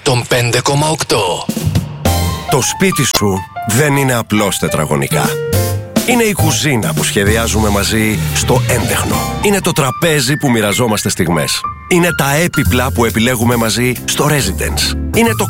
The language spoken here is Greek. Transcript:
των 5,8. Το σπίτι σου δεν είναι απλώς τετραγωνικά. Είναι η κουζίνα που σχεδιάζουμε μαζί στο έντεχνο. Είναι το τραπέζι που μοιραζόμαστε στιγμές. Είναι τα έπιπλα που επιλέγουμε μαζί στο Residence. Είναι το